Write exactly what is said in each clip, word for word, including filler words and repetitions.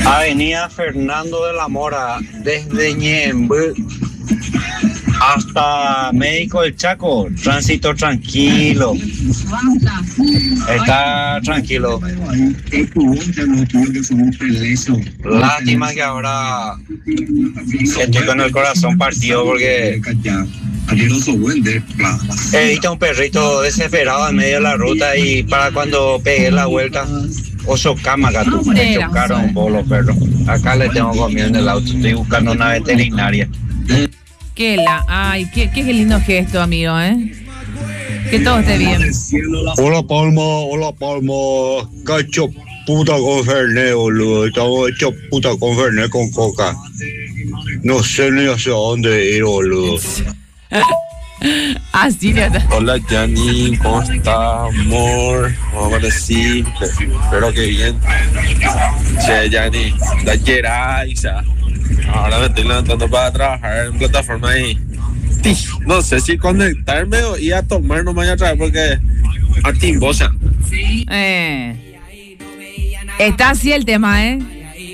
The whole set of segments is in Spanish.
Avenida Fernando de la Mora, desde Ñemby hasta Médico del Chaco, tránsito tranquilo. Está tranquilo. Lástima que ahora estoy con el corazón partido porque he visto un perrito desesperado en medio de la ruta y para cuando pegué la vuelta, oso cama, gato, me chocaron un poco los perros. Acá le tengo comido en el auto, estoy buscando una veterinaria. Qué la, ay, qué, qué lindo gesto, amigo, ¿eh? Que todo esté bien. Hola, Palma, hola, Palma. Cacho puta con Fernet, boludo. Estamos hechos puta con Fernet con coca. No sé ni hacia dónde ir, boludo. Así de atrás. Hola, Yanni, ¿cómo estás, amor? Vamos a decir, espero que bien. Che, Yanni, da Isa. Ahora me estoy levantando para trabajar en plataforma y no sé si conectarme o ir a tomar nomás a traer porque a timbosa. Eh. Está así el tema, ¿eh?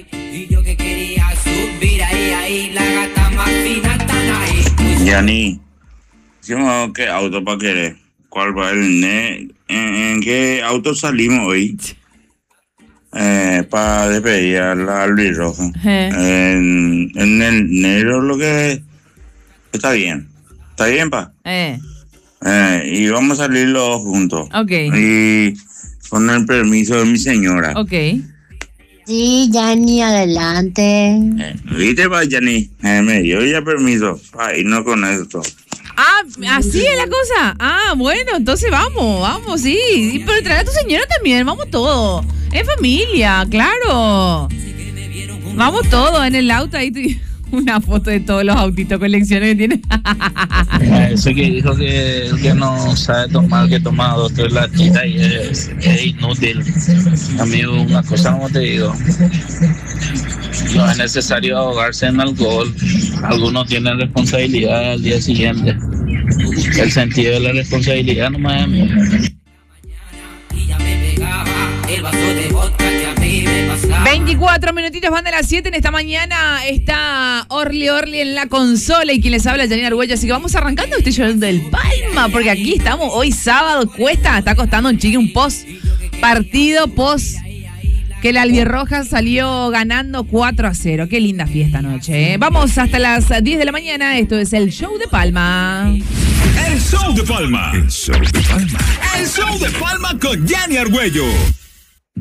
Yani, ¿qué auto para querer? ¿Cuál va el ne? ¿En, en qué auto salimos hoy? Eh, para despedir a la Luis Roja. Eh. En, en el negro lo que está bien. ¿Está bien, pa? Eh. Eh, y vamos a salir los juntos. Ok. Y con el permiso de mi señora. Ok. Sí, Yanni, adelante. Eh, ¿Viste, pa, Yanni? Eh, me dio ya permiso para irnos con esto. Ah, así es la cosa. Ah, bueno, entonces vamos, vamos, sí. Pero trae a tu señora también, vamos todos. Es familia, claro. Vamos todos en el auto, ahí te... una foto de todos los autitos, colecciones que tiene. Ese que dijo que, que no sabe tomar, que toma dos, tres latitas y es, es inútil. Amigo, una cosa como te digo, no es necesario ahogarse en alcohol. Algunos tienen responsabilidad al día siguiente. El sentido de la responsabilidad nomás es amigo. veinticuatro minutitos van de las siete en esta mañana. Está Orly Orly en la consola y quien les habla, Janina Argüello. Así que vamos arrancando. Estoy llorando del Palma porque aquí estamos hoy sábado. Cuesta, está costando un chiqui un post partido, post que la albirroja salió ganando cuatro a cero. Qué linda fiesta anoche, ¿eh? Vamos hasta las diez de la mañana. Esto es el Show de Palma. El Show de Palma. El Show de Palma. El Show de Palma con Janina Argüello.